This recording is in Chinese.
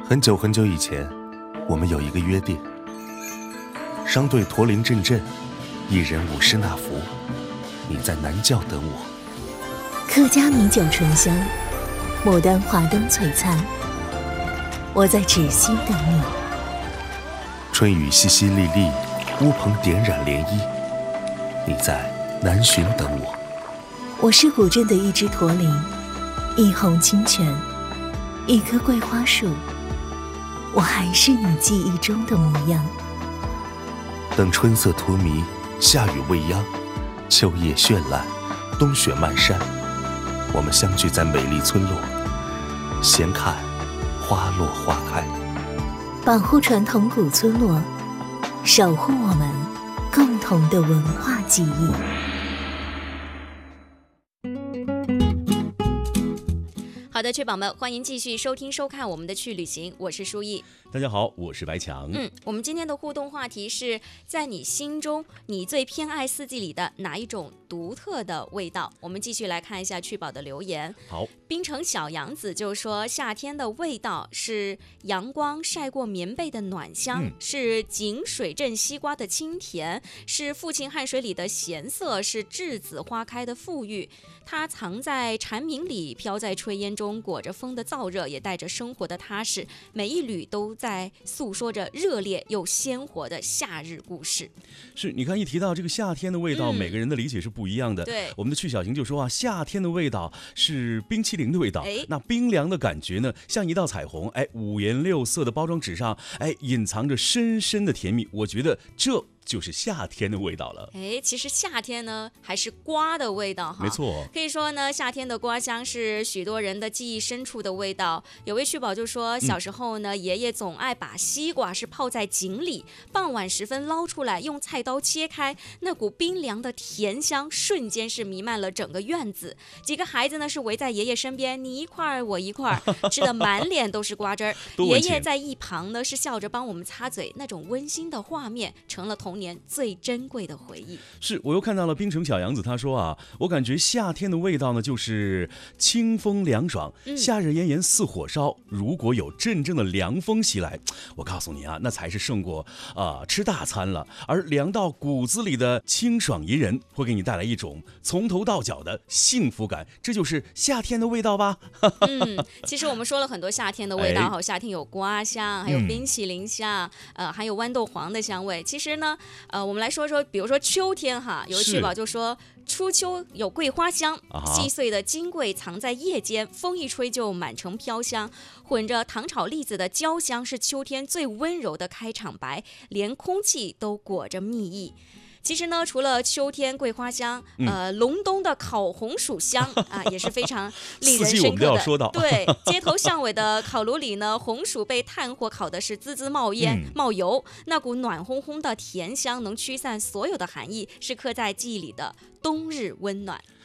很久很久以前，我们有一个约定：商队驼铃阵阵，一人五十那福。你在南教等我。 客家米酒醇香，牡丹华灯璀璨。我在芷溪等你。 春雨淅淅沥沥，乌篷点染涟漪。你在南浔等我。 我是古镇的一只驼铃，一泓清泉，一棵桂花树。我还是你记忆中的模样。 等春色脱迷，夏雨未央，秋叶绚烂，冬雪漫山。我们相聚在美丽村落，闲看花落花开。 保护传统古村落，守护我们共同的文化记忆。 好的，雀宝们，欢迎继续收听收看我们的去旅行，我是舒毅。 大家好，我是白强。 我们今天的互动话题是在你心中，你最偏爱四季里的哪一种独特的味道？我们继续来看一下雀宝的留言。 好， 槟城小杨子就说，夏天的味道是阳光晒过棉被的暖香，是井水镇西瓜的清甜，是父亲汗水里的咸涩，是栀子花开的馥郁。它藏在蝉鸣里，飘在炊烟中，裹着风的燥热，也带着生活的踏实，每一缕都在诉说着热烈又鲜活的夏日故事。 是，你看一提到这个夏天的味道，每个人的理解是不一样的。 对， 我们的曲小晴就说啊，夏天的味道是冰淇淋的味道，那冰凉的感觉呢，像一道彩虹，五颜六色的包装纸上，隐藏着深深的甜蜜。我觉得这就是夏天的味道了。 其实夏天呢，还是瓜的味道哈。 没错， 可以说呢，夏天的瓜香是许多人的记忆深处的味道。有位旭宝就说，小时候呢，爷爷总爱把西瓜是泡在井里，傍晚时分捞出来，用菜刀切开，那股冰凉的甜香瞬间是弥漫了整个院子。几个孩子呢是围在爷爷身边，你一块我一块，吃得满脸都是瓜汁儿。爷爷在一旁呢是笑着帮我们擦嘴，那种温馨的画面成了童年最珍贵的回忆。 是，我又看到了槟城小杨子，他说啊，我感觉夏天的味道呢就是清风凉爽，夏日炎炎似火烧，如果有阵阵的凉风袭来，我告诉你啊，那才是胜过吃大餐了。而凉到骨子里的清爽宜人，会给你带来一种从头到脚的幸福感，这就是夏天的味道吧。 其实我们说了很多夏天的味道，夏天有瓜香，还有冰淇淋香，还有豌豆黄的香味。其实呢，我们来说说，比如说秋天哈，有趣宝就说，初秋有桂花香，细碎的金桂藏在叶间，风一吹就满城飘香，混着糖炒栗子的焦香是秋天最温柔的开场白，连空气都裹着蜜意。其实呢，除了秋天桂花香，隆冬的烤红薯香也是非常令人深刻的。对，街头巷尾的烤炉里呢，红薯被炭火烤的是滋滋冒烟、冒油，那股暖烘烘的甜香能驱散所有的寒意，是刻在记忆里的冬日温暖。